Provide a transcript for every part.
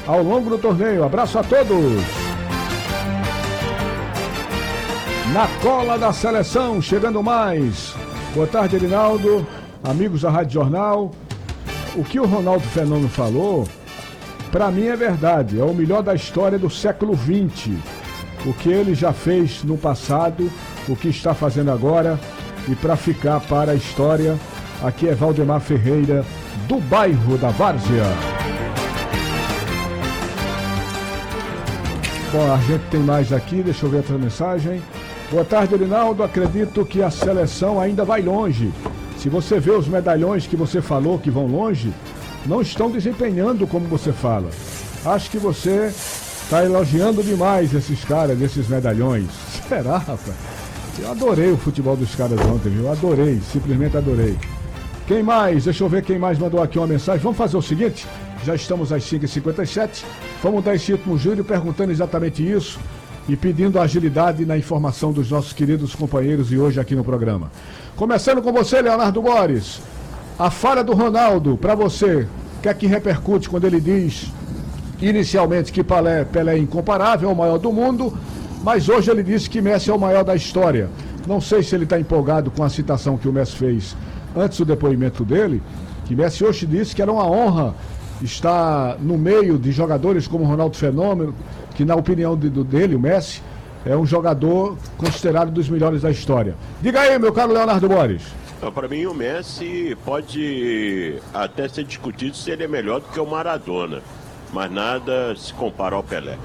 ao longo do torneio. Abraço a todos. Na cola da seleção, chegando mais. Boa tarde, Edinaldo, amigos da Rádio Jornal. O que o Ronaldo Fenômeno falou, para mim é verdade. É o melhor da história do século XX. O que ele já fez no passado, o que está fazendo agora e para ficar para a história. Aqui é Valdemar Ferreira, do bairro da Várzea. Bom, a gente tem mais aqui, deixa eu ver outra mensagem. Boa tarde, Edinaldo. Acredito que a seleção ainda vai longe. Se você vê os medalhões que você falou que vão longe, não estão desempenhando como você fala. Acho que você está elogiando demais esses caras, esses medalhões. Será, rapaz? Eu adorei o futebol dos caras ontem, viu? Adorei, simplesmente adorei. Quem mais? Deixa eu ver quem mais mandou aqui uma mensagem. Vamos fazer o seguinte, já estamos às 5h57. Vamos dar esse último giro perguntando exatamente isso e pedindo agilidade na informação dos nossos queridos companheiros e hoje aqui no programa. Começando com você, Leonardo Boris. A falha do Ronaldo, para você, o que é que repercute quando ele diz inicialmente que Pelé é incomparável, é o maior do mundo, mas hoje ele disse que Messi é o maior da história. Não sei se ele está empolgado com a citação que o Messi fez antes do depoimento dele, que Messi hoje disse que era uma honra estar no meio de jogadores como Ronaldo Fenômeno, que na opinião dele, o Messi, é um jogador considerado dos melhores da história. Diga aí, meu caro Leonardo Boris. Para mim, o Messi pode até ser discutido se ele é melhor do que o Maradona, mas nada se compara ao Pelé.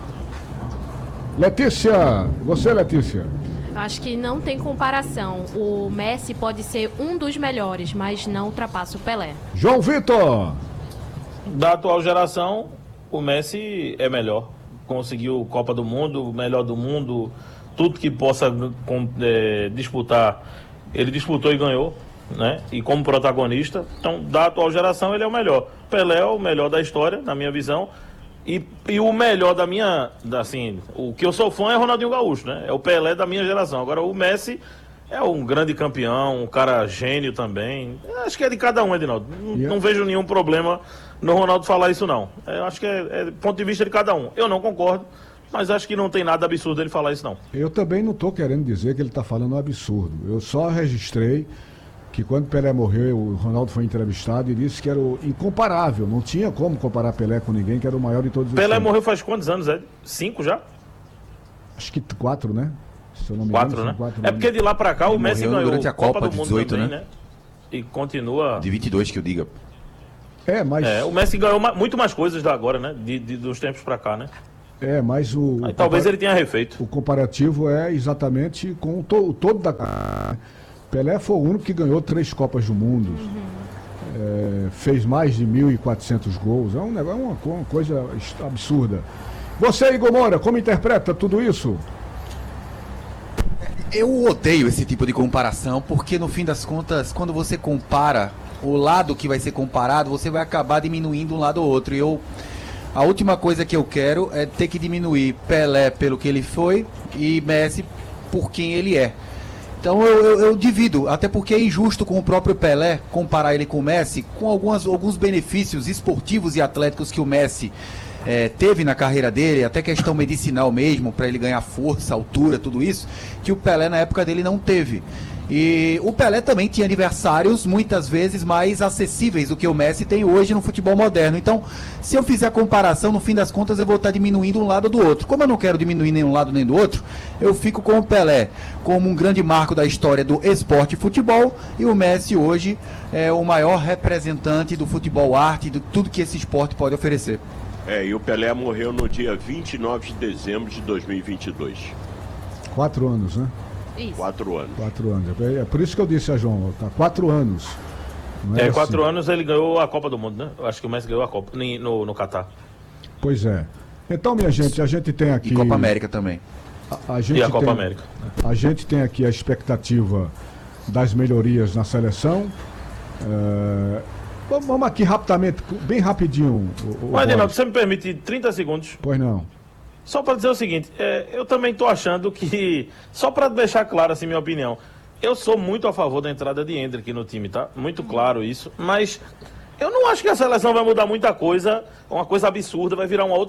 Letícia, você, Letícia? Acho que não tem comparação. O Messi pode ser um dos melhores, mas não ultrapassa o Pelé. João Vitor. Da atual geração, o Messi é melhor. Conseguiu Copa do Mundo, melhor do mundo, tudo que possa disputar, ele disputou e ganhou, né? E como protagonista, então da atual geração ele é o melhor. Pelé é o melhor da história, na minha visão, e o melhor da minha, assim, o que eu sou fã é Ronaldinho Gaúcho, né? É o Pelé da minha geração. Agora o Messi é um grande campeão, um cara gênio também. Acho que é de cada um, Edinaldo. Não vejo nenhum problema no Ronaldo falar isso, não. Eu acho que é ponto de vista de cada um. Eu não concordo, mas acho que não tem nada absurdo ele falar isso, não. Eu também não estou querendo dizer que ele está falando um absurdo. Eu só registrei que quando Pelé morreu, o Ronaldo foi entrevistado e disse que era o incomparável. Não tinha como comparar Pelé com ninguém, que era o maior de todos os tempos. Pelé morreu faz quantos anos, Ed? 5 já? Acho que 4, né? Se eu não me engano, 4, né? 4 é porque de lá pra cá o Messi ganhou durante a Copa do de Mundo 18, também, né? E continua... De 22 que eu diga. Mas... o Messi ganhou muito mais coisas da agora, né? Dos tempos pra cá, né? Mas aí, talvez ele tenha refeito. O comparativo é exatamente com o todo da... Pelé foi o único que ganhou 3 Copas do Mundo. Fez mais de 1.400 gols. É uma coisa absurda. Você, Igor Moura, como interpreta tudo isso? Eu odeio esse tipo de comparação, porque no fim das contas, quando você compara o lado que vai ser comparado, você vai acabar diminuindo um lado ou outro. A última coisa que eu quero é ter que diminuir Pelé pelo que ele foi e Messi por quem ele é. Então eu divido, até porque é injusto com o próprio Pelé comparar ele com o Messi, com alguns benefícios esportivos e atléticos que o Messi teve na carreira dele, até questão medicinal mesmo, para ele ganhar força, altura, tudo isso, que o Pelé na época dele não teve. E o Pelé também tinha adversários muitas vezes mais acessíveis do que o Messi tem hoje no futebol moderno. Então, se eu fizer a comparação, no fim das contas eu vou estar diminuindo um lado do outro. Como eu não quero diminuir nem um lado nem do outro, eu fico com o Pelé como um grande marco da história do esporte e futebol, e o Messi hoje é o maior representante do futebol arte, de tudo que esse esporte pode oferecer. E o Pelé morreu no dia 29 de dezembro de 2022. 4 anos, né? Isso. 4 anos. 4 anos. É por isso que eu disse a João, tá 4 anos. 4 anos ele ganhou a Copa do Mundo, né? Eu acho que o Messi ganhou a Copa no Catar. Pois é. Então, minha gente, a gente tem aqui... E Copa América também. E a Copa América. A gente tem aqui a expectativa das melhorias na seleção. Vamos aqui rapidamente, bem rapidinho. Mas, Edinaldo, você me permite 30 segundos? Pois não. Só para dizer o seguinte, eu também estou achando que, só para deixar claro assim minha opinião, eu sou muito a favor da entrada de Endrick no time, tá? Muito claro isso, mas eu não acho que a seleção vai mudar muita coisa, uma coisa absurda, vai virar uma outra